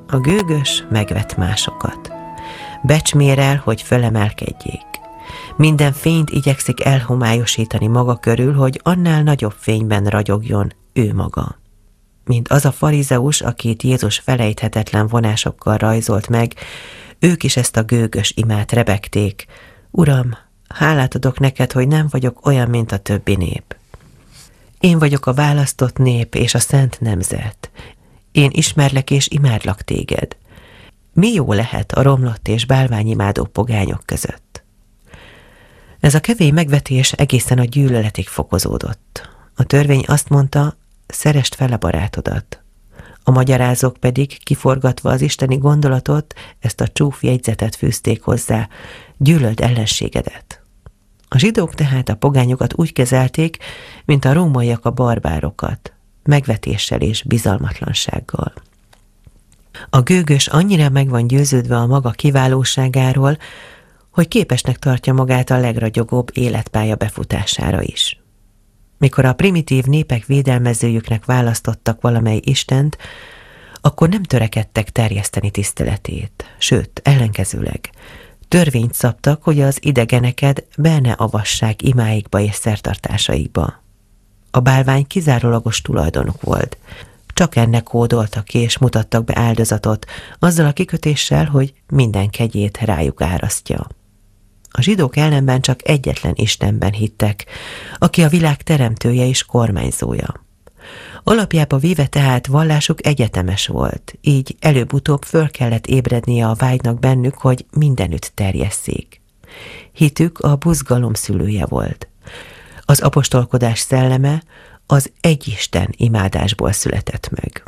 A gőgös megvet másokat. Becsmérel, hogy fölemelkedjék. Minden fényt igyekszik elhomályosítani maga körül, hogy annál nagyobb fényben ragyogjon ő maga. Mint az a farizeus, akit Jézus felejthetetlen vonásokkal rajzolt meg, ők is ezt a gőgös imát rebegték. Uram, hálát adok neked, hogy nem vagyok olyan, mint a többi nép. Én vagyok a választott nép és a szent nemzet. Én ismerlek és imádlak téged. Mi jó lehet a romlott és bálványimádó pogányok között? Ez a kevély megvetés egészen a gyűlöletig fokozódott. A törvény azt mondta, szeresd fel a barátodat. A magyarázók pedig, kiforgatva az isteni gondolatot, ezt a csúf jegyzetet fűzték hozzá, gyűlöld ellenségedet. A zsidók tehát a pogányokat úgy kezelték, mint a rómaiak a barbárokat, megvetéssel és bizalmatlansággal. A gőgös annyira meg van győződve a maga kiválóságáról, hogy képesnek tartja magát a legragyogóbb életpálya befutására is. Mikor a primitív népek védelmezőjüknek választottak valamely istent, akkor nem törekedtek terjeszteni tiszteletét, sőt, ellenkezőleg törvényt szabtak, hogy az idegeneket be ne avassák imáikba és szertartásaikba. A bálvány kizárólagos tulajdonuk volt. Csak ennek kódoltak és mutattak be áldozatot, azzal a kikötéssel, hogy minden kegyét rájuk árasztja. A zsidók ellenben csak egyetlen Istenben hittek, aki a világ teremtője és kormányzója. Alapjába véve tehát vallásuk egyetemes volt, így előbb-utóbb föl kellett ébrednie a vágynak bennük, hogy mindenütt terjesszék. Hitük a buzgalom szülője volt. Az apostolkodás szelleme az egyisten imádásból született meg.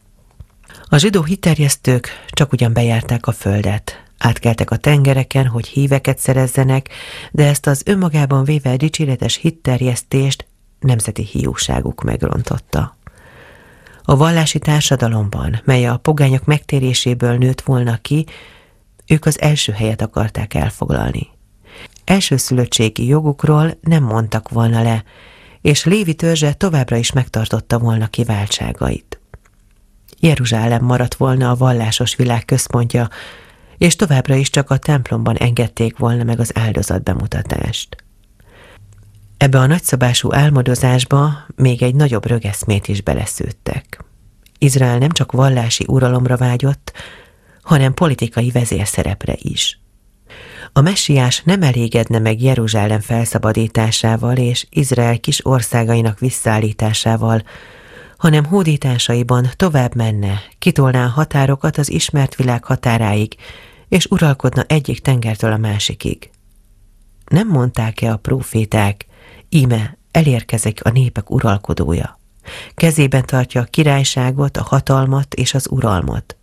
A zsidó hitterjesztők csak ugyan bejárták a földet, átkeltek a tengereken, hogy híveket szerezzenek, de ezt az önmagában véve dicséretes hitterjesztést nemzeti hiúságuk megrontotta. A vallási társadalomban, mely a pogányok megtéréséből nőtt volna ki, ők az első helyet akarták elfoglalni. Elsőszülöttségi jogukról nem mondtak volna le, és Lévi törzse továbbra is megtartotta volna kiváltságait. Jeruzsálem maradt volna a vallásos világ központja, és továbbra is csak a templomban engedték volna meg az áldozatbemutatást. Ebbe a nagyszabású álmodozásba még egy nagyobb rögeszmét is beleszőttek. Izrael nem csak vallási uralomra vágyott, hanem politikai vezérszerepre is. A messiás nem elégedne meg Jeruzsálem felszabadításával és Izrael kis országainak visszaállításával, hanem hódításaiban tovább menne, kitolná a határokat az ismert világ határáig, és uralkodna egyik tengertől a másikig. Nem mondták-e a próféták, íme elérkezik a népek uralkodója. Kezében tartja a királyságot, a hatalmat és az uralmat.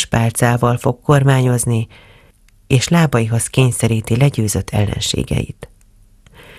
Vaspálcával fog kormányozni, és lábaihoz kényszeríti legyőzött ellenségeit.